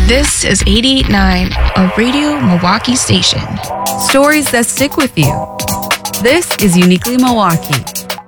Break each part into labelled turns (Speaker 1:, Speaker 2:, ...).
Speaker 1: This is 88.9, a Radio Milwaukee station.
Speaker 2: Stories that stick with you. This is Uniquely Milwaukee.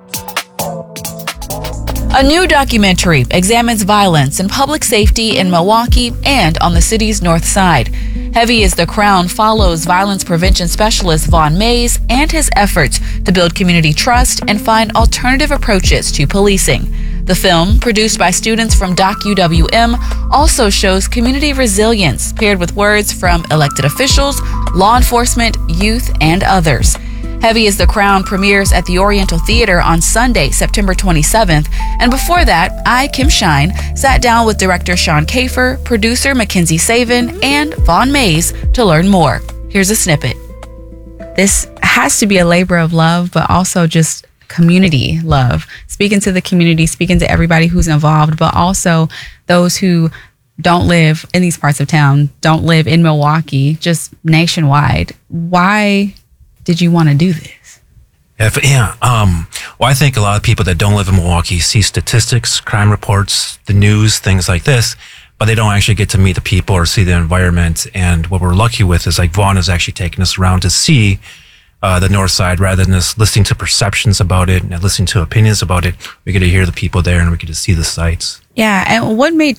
Speaker 3: A new documentary examines violence and public safety in Milwaukee and on the city's north side. Heavy is the Crown follows violence prevention specialist Vaughn Mays and his efforts to build community trust and find alternative approaches to policing. The film, produced by students from DocUWM, also shows community resilience paired with words from elected officials, law enforcement, youth, and others. Heavy is the Crown premieres at the Oriental Theater on Sunday, September 27th. And before that, I, Kim Shine, sat down with director Sean Kafer, producer Mackenzie Savin, and Vaughn Mays to learn more. Here's a snippet.
Speaker 2: This has to be a labor of love, but also just community love. Speaking to the community, speaking to everybody who's involved, but also those who don't live in these parts of town, don't live in Milwaukee, just nationwide. Why did you want to do this?
Speaker 4: Well, I think a lot of people that don't live in Milwaukee see statistics, crime reports, the news, things like this, but they don't actually get to meet the people or see the environment. And what we're lucky with is like Vaughn is actually taking us around to see the north side rather than just listening to perceptions about it and listening to opinions about it. We get to hear the people there and we get to see the sites.
Speaker 2: Yeah, and what made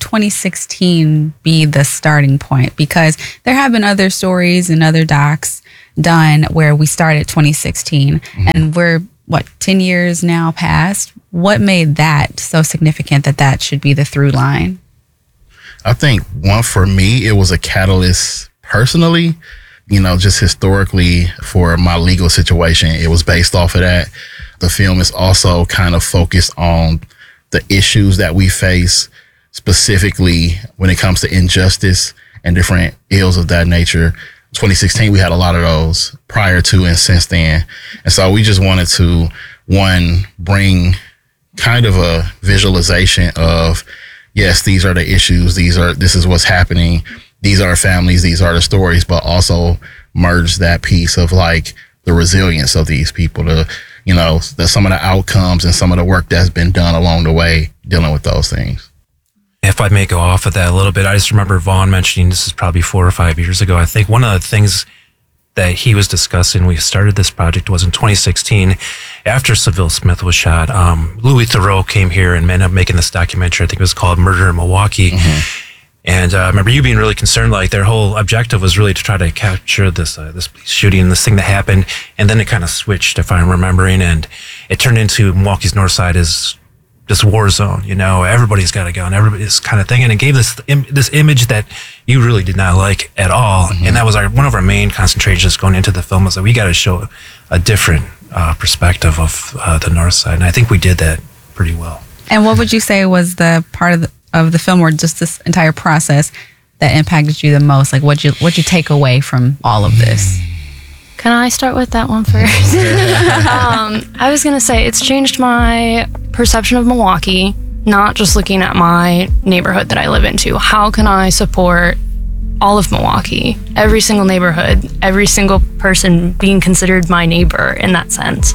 Speaker 2: 2016 be the starting point? Because there have been other stories and other docs done where we started 2016 and we're 10 years now past. What made that so significant that should be the through line?
Speaker 5: I think one, for me, it was a catalyst personally, just historically for my legal situation. It was based off of that. The film is also kind of focused on the issues that we face, specifically when it comes to injustice and different ills of that nature. 2016, we had a lot of those prior to and since then. And so we just wanted to, one, bring kind of a visualization of, yes, these are the issues. This is what's happening. These are families. These are the stories, but also merge that piece of like the resilience of these people, some of the outcomes and some of the work that's been done along the way dealing with those things.
Speaker 4: If I may go off of that a little bit, I just remember Vaughn mentioning, this is probably 4 or 5 years ago, I think one of the things that he was discussing, we started this project, was in 2016, after Seville Smith was shot. Louis Theroux came here and ended up making this documentary. I think it was called Murder in Milwaukee. Mm-hmm. And I remember you being really concerned, like their whole objective was really to try to capture this police shooting, this thing that happened. And then it kind of switched, if I'm remembering, and it turned into Milwaukee's north side is this war zone, everybody's got a gun, everybody's kind of thing. And it gave this image that you really did not like at all. Mm-hmm. And that was one of our main concentrations going into the film, was that we got to show a different perspective of the north side. And I think we did that pretty well.
Speaker 2: And what would you say was the part of the film, or just this entire process, that impacted you the most? Like what'd you take away from all of this?
Speaker 6: Can I start with that one first? I was going to say it's changed my perception of Milwaukee, not just looking at my neighborhood that I live into. How can I support all of Milwaukee, every single neighborhood, every single person being considered my neighbor in that sense?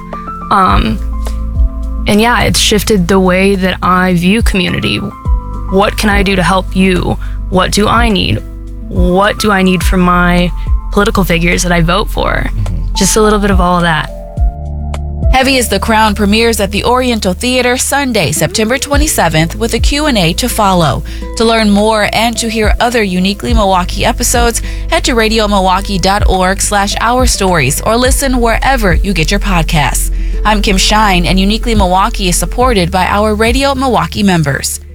Speaker 6: And yeah, it's shifted the way that I view community. What can I do to help you? What do I need? What do I need from my political figures that I vote for? Just a little bit of all of that.
Speaker 3: Heavy is the Crown premieres at the Oriental Theater Sunday, September 27th, with a Q&A to follow. To learn more and to hear other Uniquely Milwaukee episodes, head to radiomilwaukee.org/Our Stories or listen wherever you get your podcasts. I'm Kim Shine, and Uniquely Milwaukee is supported by our Radio Milwaukee members.